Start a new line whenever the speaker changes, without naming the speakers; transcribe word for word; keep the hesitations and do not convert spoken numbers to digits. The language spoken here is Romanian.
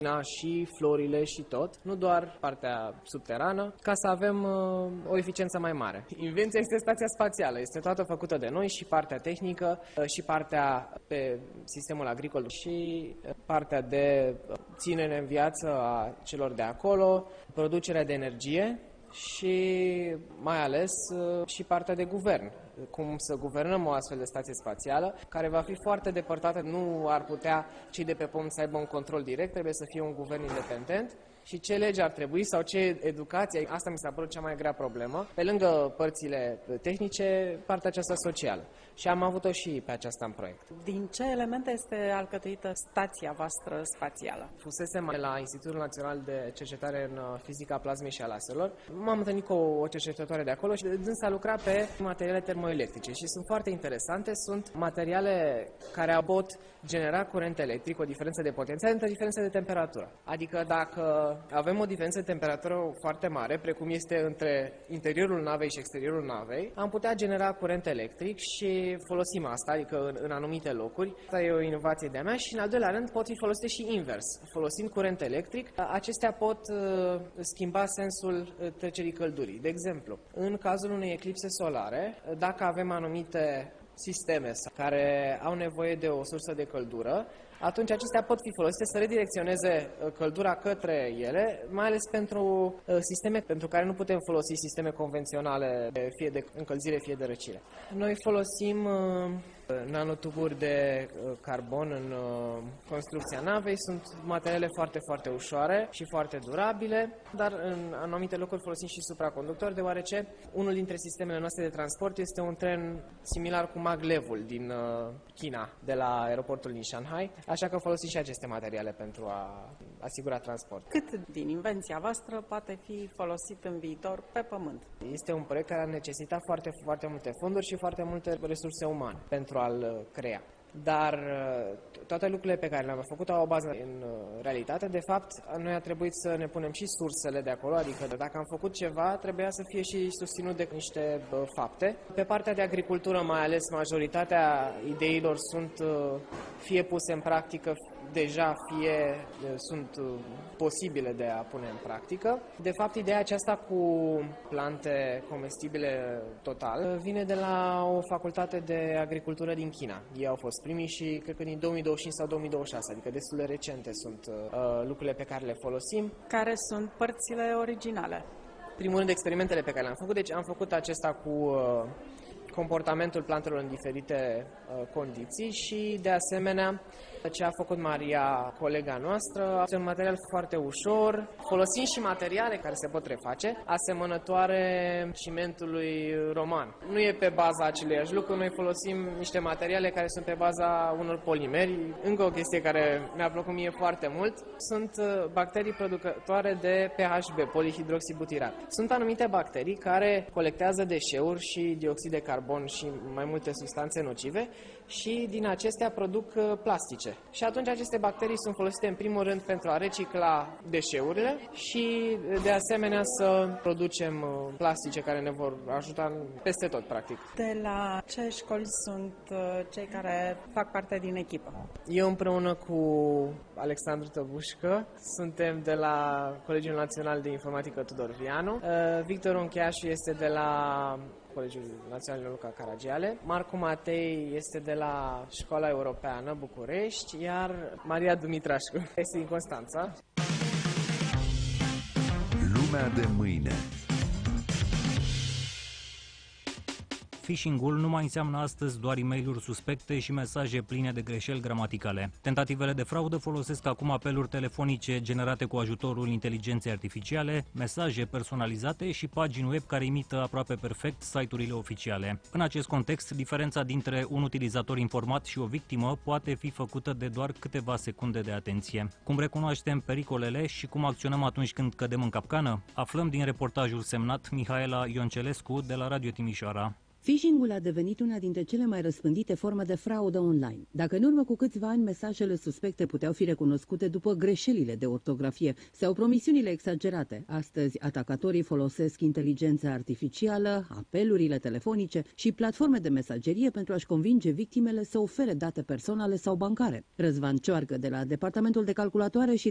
și florile și tot, nu doar partea subterană, ca să avem uh, o eficiență mai mare. Invenția este stația spațială, este toată făcută de noi, și partea tehnică, uh, și partea pe sistemul agricol, și partea de ținere în viață a celor de acolo, producerea de energie și mai ales uh, și partea de guvern. Cum să guvernăm o astfel de stație spațială, care va fi foarte depărtată, nu ar putea cei de pe Pământ să aibă un control direct, trebuie să fie un guvern independent. Și ce lege ar trebui sau ce educație, asta mi s-a părut cea mai grea problemă, pe lângă părțile tehnice, partea aceasta socială. Și am avut-o și pe aceasta în proiect.
Din ce elemente este alcătuită stația voastră spațială?
Fusesem la Institutul Național de Cercetare în Fizica Plasmei și a Laserelor. M-am întâlnit cu o cercetătoare de acolo și dânsa lucra pe materiale termoelectrice și sunt foarte interesante. Sunt materiale care pot genera curent electric, o diferență de potență între diferență de temperatură. Adică dacă avem o diferență de temperatură foarte mare, precum este între interiorul navei și exteriorul navei, am putea genera curent electric și folosim asta, adică în, în anumite locuri. Asta e o inovație de-a mea și, în al doilea rând, pot fi folosite și invers. Folosind curent electric, acestea pot uh, schimba sensul trecerii căldurii. De exemplu, în cazul unei eclipse solare, dacă avem anumite sisteme care au nevoie de o sursă de căldură, atunci acestea pot fi folosite să redirecționeze căldura către ele, mai ales pentru sisteme pentru care nu putem folosi sisteme convenționale, fie de încălzire, fie de răcire. Noi folosim nanotuburi de carbon în construcția navei, sunt materiale foarte, foarte ușoare și foarte durabile, dar în anumite locuri folosim și supraconductori, deoarece unul dintre sistemele noastre de transport este un tren similar cu maglevul din China, de la aeroportul din Shanghai, așa că folosim și aceste materiale pentru a asigura transport.
Cât din invenția voastră poate fi folosit în viitor pe Pământ?
Este un proiect care a necesitat foarte, foarte multe fonduri și foarte multe resurse umane pentru a-l crea. Dar toate lucrurile pe care le-am făcut au o bază în realitate. De fapt, noi a trebuit să ne punem și sursele de acolo, adică dacă am făcut ceva, trebuia să fie și susținut de niște fapte. Pe partea de agricultură, mai ales, majoritatea ideilor sunt fie puse în practică deja, fie sunt posibile de a pune în practică. De fapt, ideea aceasta cu plante comestibile total vine de la o facultate de agricultură din China. Ei au fost primii și cred că din două mii douăzeci și cinci sau două mii douăzeci și șase, adică destul de recente sunt uh, lucrurile pe care le folosim.
Care sunt părțile originale?
Primul rând, experimentele pe care le-am făcut. Deci am făcut acesta cu uh, comportamentul plantelor în diferite uh, condiții și, de asemenea, ce a făcut Maria, colega noastră, este un material foarte ușor. Folosim și materiale care se pot reface, asemănătoare cimentului roman. Nu e pe baza aceluiași lucru, noi folosim niște materiale care sunt pe baza unor polimeri. Încă o chestie care mi-a plăcut mie foarte mult sunt bacterii producătoare de P H B, polihidroxibutirat. Sunt anumite bacterii care colectează deșeuri și dioxid de carbon și mai multe substanțe nocive și din acestea produc plastice. Și atunci aceste bacterii sunt folosite în primul rând pentru a recicla deșeurile și de asemenea să producem plastice care ne vor ajuta peste tot, practic.
De la ce școli sunt cei care fac parte din echipă?
Eu împreună cu Alexandru Tăbușcă suntem de la Colegiul Național de Informatică Tudor Vianu. Victor Oncheașu este de la Colegiul Național Luca Caragiale. Marcu Matei este de la Școala Europeană București, iar Maria Dumitrașcu este din Constanța.
Lumea de mâine.
Phishing-ul nu mai înseamnă astăzi doar e-mail-uri suspecte și mesaje pline de greșeli gramaticale. Tentativele de fraudă folosesc acum apeluri telefonice generate cu ajutorul inteligenței artificiale, mesaje personalizate și pagini web care imită aproape perfect site-urile oficiale. În acest context, diferența dintre un utilizator informat și o victimă poate fi făcută de doar câteva secunde de atenție. Cum recunoaștem pericolele și cum acționăm atunci când cădem în capcană? Aflăm din reportajul semnat Mihaela Ioncelescu de la Radio Timișoara.
Phishing-ul a devenit una dintre cele mai răspândite forme de fraudă online. Dacă în urmă cu câțiva ani mesajele suspecte puteau fi recunoscute după greșelile de ortografie sau promisiunile exagerate, astăzi atacatorii folosesc inteligența artificială, apelurile telefonice și platforme de mesagerie pentru a-și convinge victimele să ofere date personale sau bancare. Răzvan Cioarcă de la Departamentul de Calculatoare și